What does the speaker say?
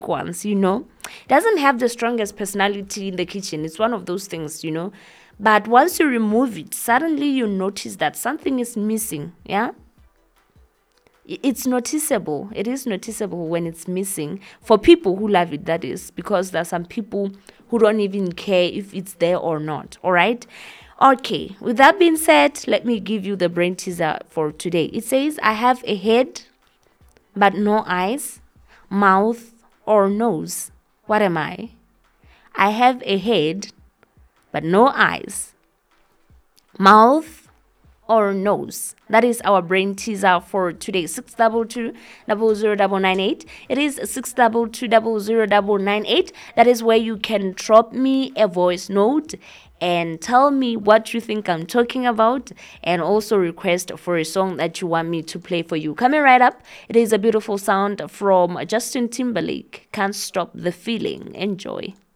ones, doesn't have the strongest personality in the kitchen. It's one of those things, but once you remove it, suddenly you notice that something is missing. Yeah, it's noticeable. It is noticeable when it's missing, for people who love it, that is, because there are some people who don't even care if it's there or not. All right. Okay, with that being said, let me give you the brain teaser for today. It says, I have a head but no eyes, mouth, or nose. What am I? I have a head but no eyes, mouth, or nose. That is our brain teaser for today. 622 It is 622 That is where you can drop me a voice note and tell me what you think I'm talking about, and also request for a song that you want me to play for you. Coming right up, it is a beautiful sound from Justin Timberlake. Can't Stop the Feeling. Enjoy.